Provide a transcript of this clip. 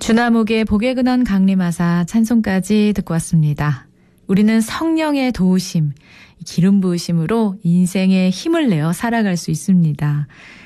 주나목의 복에 근원 강림하사 찬송까지 듣고 왔습니다. 우리는 성령의 도우심, 기름 부으심으로 인생에 힘을 내어 살아갈 수 있습니다.